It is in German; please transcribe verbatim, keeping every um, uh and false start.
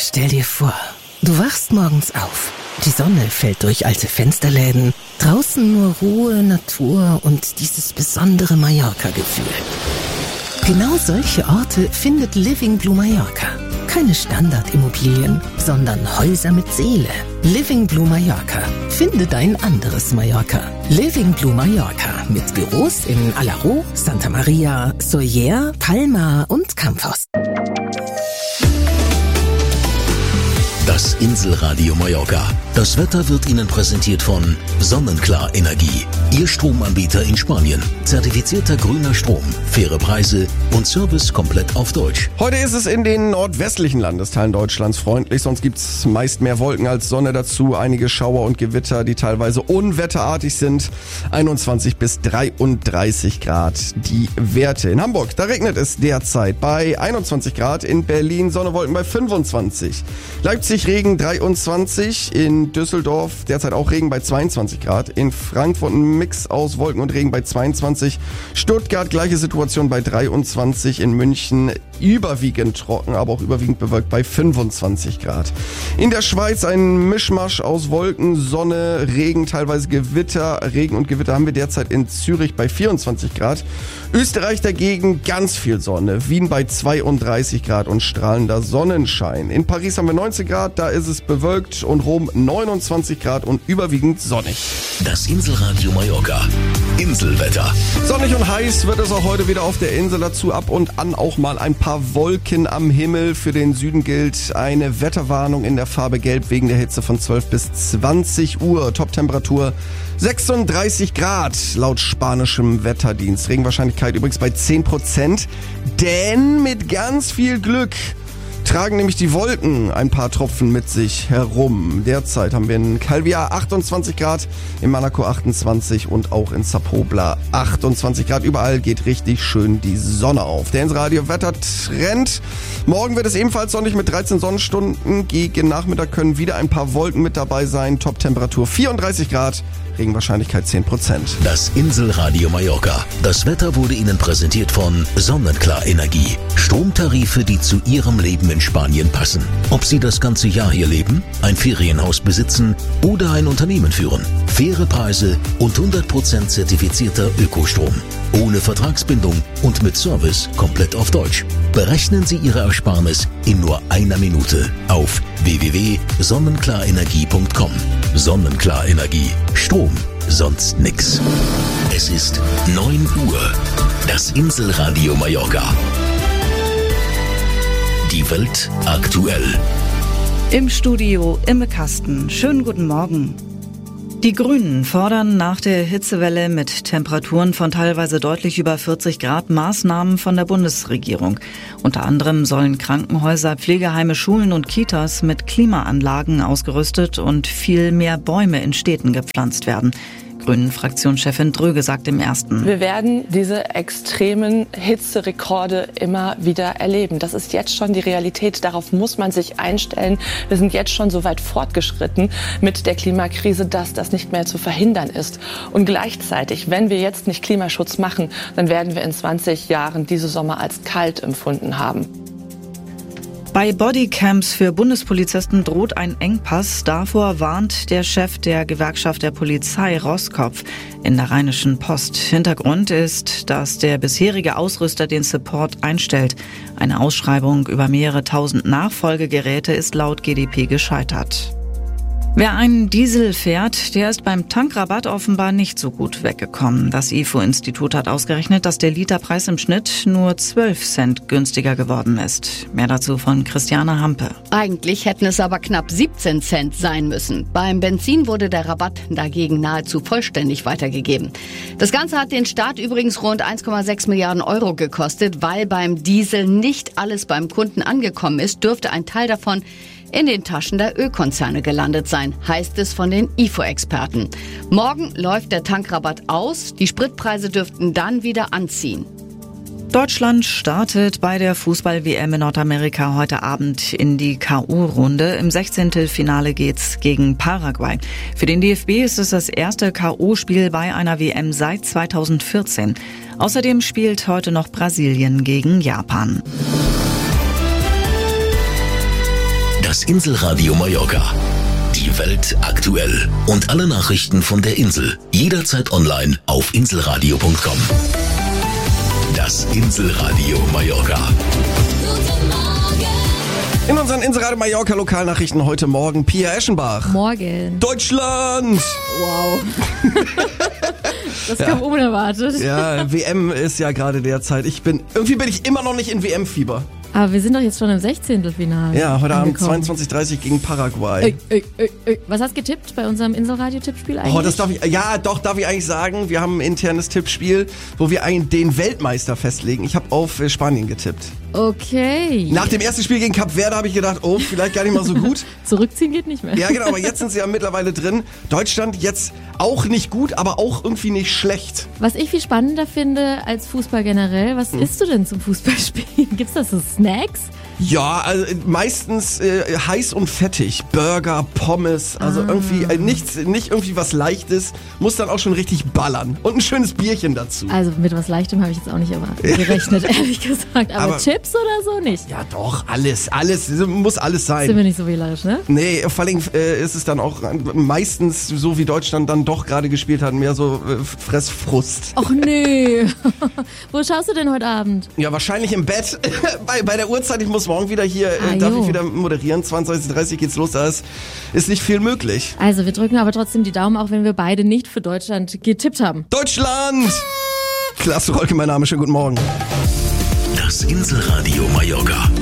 Stell dir vor, du wachst morgens auf. Die Sonne fällt durch alte Fensterläden. Draußen nur Ruhe, Natur und dieses besondere Mallorca-Gefühl. Genau solche Orte findet Living Blue Mallorca. Keine Standardimmobilien, sondern Häuser mit Seele. Living Blue Mallorca. Finde dein anderes Mallorca. Living Blue Mallorca mit Büros in Alaró, Santa Maria, Sóller, Palma und Campos. Das Inselradio Mallorca. Das Wetter wird Ihnen präsentiert von Sonnenklar Energie. Ihr Stromanbieter in Spanien. Zertifizierter grüner Strom, faire Preise und Service komplett auf Deutsch. Heute ist es in den nordwestlichen Landesteilen Deutschlands freundlich. Sonst gibt es meist mehr Wolken als Sonne dazu. Einige Schauer und Gewitter, die teilweise unwetterartig sind. einundzwanzig bis dreiunddreißig Grad die Werte. In Hamburg, da regnet es derzeit bei einundzwanzig Grad. In Berlin Sonne, Wolken bei fünfundzwanzig. Leipzig Regen dreiundzwanzig, in Düsseldorf derzeit auch Regen bei zweiundzwanzig Grad, in Frankfurt ein Mix aus Wolken und Regen bei zweiundzwanzig, Stuttgart gleiche Situation bei dreiundzwanzig, in München überwiegend trocken, aber auch überwiegend bewölkt bei fünfundzwanzig Grad. In der Schweiz ein Mischmasch aus Wolken, Sonne, Regen, teilweise Gewitter. Regen und Gewitter haben wir derzeit in Zürich bei vierundzwanzig Grad. Österreich dagegen ganz viel Sonne, Wien bei zweiunddreißig Grad und strahlender Sonnenschein. In Paris haben wir neunzehn Grad, da ist es bewölkt, und Rom neunundzwanzig Grad und überwiegend sonnig. Das Inselradio Mallorca. Inselwetter. Sonnig und heiß wird es auch heute wieder auf der Insel, dazu ab und an auch mal ein paar Wolken am Himmel. Für den Süden gilt eine Wetterwarnung in der Farbe Gelb wegen der Hitze von zwölf bis zwanzig Uhr. Toptemperatur sechsunddreißig Grad laut spanischem Wetterdienst. Regenwahrscheinlichkeit übrigens bei zehn Prozent, denn mit ganz viel Glück tragen nämlich die Wolken ein paar Tropfen mit sich herum. Derzeit haben wir in Calviá achtundzwanzig Grad, in Manacor achtundzwanzig und auch in Sapobla achtundzwanzig Grad. Überall geht richtig schön die Sonne auf. Der Inselradio Wettertrend. Morgen wird es ebenfalls sonnig mit dreizehn Sonnenstunden. Gegen Nachmittag können wieder ein paar Wolken mit dabei sein. Toptemperatur vierunddreißig Grad. Regenwahrscheinlichkeit zehn Prozent. Das Inselradio Mallorca. Das Wetter wurde Ihnen präsentiert von Sonnenklar Energie. Stromtarife, die zu Ihrem Leben in Spanien passen. Ob Sie das ganze Jahr hier leben, ein Ferienhaus besitzen oder ein Unternehmen führen. Faire Preise und hundert Prozent zertifizierter Ökostrom. Ohne Vertragsbindung und mit Service komplett auf Deutsch. Berechnen Sie Ihre Ersparnis in nur einer Minute auf w w w punkt sonnenklarenergie punkt com. Sonnenklar Energie. Strom, sonst nix. Es ist neun Uhr. Das Inselradio Mallorca. Die Welt aktuell. Im Studio Imme Kasten. Schönen guten Morgen. Die Grünen fordern nach der Hitzewelle mit Temperaturen von teilweise deutlich über vierzig Grad Maßnahmen von der Bundesregierung. Unter anderem sollen Krankenhäuser, Pflegeheime, Schulen und Kitas mit Klimaanlagen ausgerüstet und viel mehr Bäume in Städten gepflanzt werden. Grünen-Fraktionschefin Dröge sagt im Ersten: Wir werden diese extremen Hitzerekorde immer wieder erleben. Das ist jetzt schon die Realität. Darauf muss man sich einstellen. Wir sind jetzt schon so weit fortgeschritten mit der Klimakrise, dass das nicht mehr zu verhindern ist. Und gleichzeitig, wenn wir jetzt nicht Klimaschutz machen, dann werden wir in zwanzig Jahren diese Sommer als kalt empfunden haben. Bei Bodycams für Bundespolizisten droht ein Engpass. Davor warnt der Chef der Gewerkschaft der Polizei, Roskopf, in der Rheinischen Post. Hintergrund ist, dass der bisherige Ausrüster den Support einstellt. Eine Ausschreibung über mehrere tausend Nachfolgegeräte ist laut G d P gescheitert. Wer einen Diesel fährt, der ist beim Tankrabatt offenbar nicht so gut weggekommen. Das I F O-Institut hat ausgerechnet, dass der Literpreis im Schnitt nur zwölf Cent günstiger geworden ist. Mehr dazu von Christiane Hampe. Eigentlich hätten es aber knapp siebzehn Cent sein müssen. Beim Benzin wurde der Rabatt dagegen nahezu vollständig weitergegeben. Das Ganze hat den Staat übrigens rund eins Komma sechs Milliarden Euro gekostet. Weil beim Diesel nicht alles beim Kunden angekommen ist, dürfte ein Teil davon in den Taschen der Ölkonzerne gelandet sein, heißt es von den I F O-Experten. Morgen läuft der Tankrabatt aus, die Spritpreise dürften dann wieder anziehen. Deutschland startet bei der Fußball-W M in Nordamerika heute Abend in die K O-Runde. Im Sechzehntelfinale geht's gegen Paraguay. Für den D F B ist es das erste K O-Spiel bei einer W M seit zweitausendvierzehn. Außerdem spielt heute noch Brasilien gegen Japan. Das Inselradio Mallorca. Die Welt aktuell. Und alle Nachrichten von der Insel. Jederzeit online auf inselradio punkt com. Das Inselradio Mallorca. In unseren Inselradio Mallorca Lokalnachrichten heute Morgen Pia Eschenbach. Morgen. Deutschland! Wow. Das kam ja unerwartet. Ja, W M ist ja gerade derzeit. Ich bin, irgendwie bin ich immer noch nicht in W M-Fieber. Aber wir sind doch jetzt schon im Sechzehntelfinale. Ja, heute Abend angekommen. zweiundzwanzig Uhr dreißig gegen Paraguay. Ey, ey, ey, ey. Was hast du getippt bei unserem Inselradio-Tippspiel eigentlich? Oh, das darf ich, ja, doch, darf ich eigentlich sagen. Wir haben ein internes Tippspiel, wo wir einen, den Weltmeister festlegen. Ich habe auf äh, Spanien getippt. Okay. Nach dem ersten Spiel gegen Kap Verde habe ich gedacht, oh, vielleicht gar nicht mal so gut. Zurückziehen geht nicht mehr. Ja, genau, aber jetzt sind sie ja mittlerweile drin. Deutschland jetzt auch nicht gut, aber auch irgendwie nicht schlecht. Was ich viel spannender finde als Fußball generell, was hm. isst du denn zum Fußballspielen? Gibt's da so Snacks? Ja, also meistens äh, heiß und fettig. Burger, Pommes, also ah. irgendwie äh, nichts, nicht irgendwie was Leichtes, muss dann auch schon richtig ballern. Und ein schönes Bierchen dazu. Also mit was Leichtem habe ich jetzt auch nicht erwartet, gerechnet, ehrlich gesagt. Aber, Aber Chips oder so nicht? Ja doch, alles, alles, muss alles sein. Sind wir nicht so wählerisch, ne? Nee, vor allem äh, ist es dann auch meistens, so wie Deutschland dann doch gerade gespielt hat, mehr so äh, Fressfrust. Och nee. Wo schaust du denn heute Abend? Ja, wahrscheinlich im Bett. bei, bei der Uhrzeit, ich muss morgen wieder hier, ah, äh, darf jo. ich wieder moderieren. zweiundzwanzig Uhr dreißig geht's los, da ist, ist nicht viel möglich. Also wir drücken aber trotzdem die Daumen, auch wenn wir beide nicht für Deutschland getippt haben. Deutschland! Klasse, Rolke, mein Name, schönen guten Morgen. Das Inselradio Mallorca.